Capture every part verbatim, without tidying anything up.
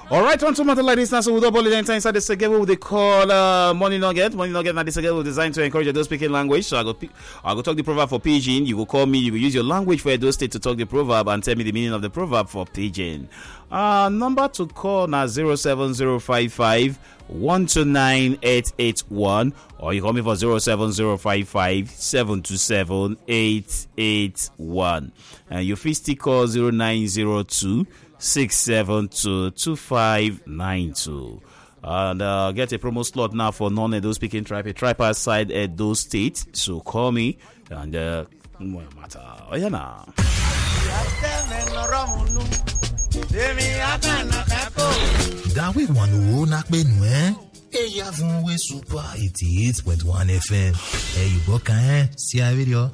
All right, on to matter like this now. So with double the inside the segment with the call uh, money nugget, money nugget. Now this segment was designed to encourage those speaking language. So I go, I go talk the proverb for Pidgin. You will call me. You will use your language for Edo State to talk the proverb and tell me the meaning of the proverb for Pidgin. Uh, number to call now zero seven zero five five one two nine eight eight one, or you call me for zero seven zero five five seven two seven eight eight one. And your free stick call zero nine zero two. six seven two two five nine two. And uh, get a promo slot now for non-Edo speaking tribe, a tribe outside Edo State. So call me and uh, matter. Oh, yeah, now. That we want to knock benu eh? Hey, ya fun we super eighty-eight point one F M. Hey, you go kan see a video.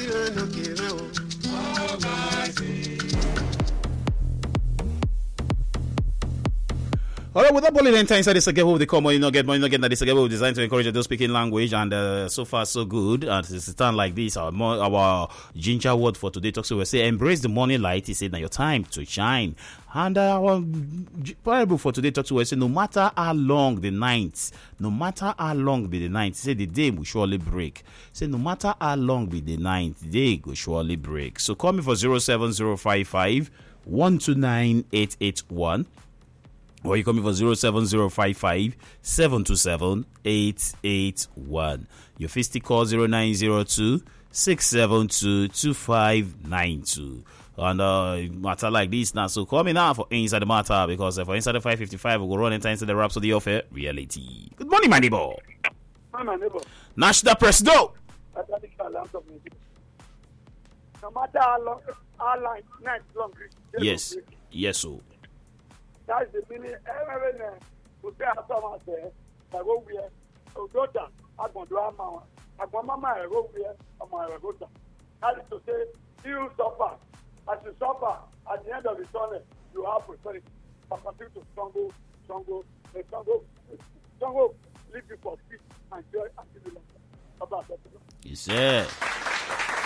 All right, with that bullet in time, inside this again, they call money not get money not get that this again we designed to encourage those speaking language, and uh, so far so good. And it's a time like this, our our ginger word for today talks. So we say embrace the morning light. He said now your time to shine. And uh, our parable for today talks. We say no matter how long the night, no matter how long be the night, he said the day will surely break. Say no matter how long be the night, the day will surely break. So call me for zero seven zero five five one two nine eight eight one. Or you call me for zero seven zero five five seven two seven eight eight one. Your fisty call zero nine zero two six seven two two five nine two. And uh, matter like this now. So call me now for Inside the Matter, because uh, for Inside the five fifty-five, we'll go run into the raps of the offer reality. Good morning, my neighbor. Hi, my neighbor. National President. No matter how long, how long, night long. Yes, yes, so. That's the meaning. Everyone who say after my say, I go here. Oh, daughter, I go do a mama. I go mama. I go here. I'm my daughter. That is to say, you suffer. As you suffer, at the end of the tunnel, you have prosperity. But continue to struggle, struggle, struggle, struggle. Live for peace and joy and happiness. Yes, sir.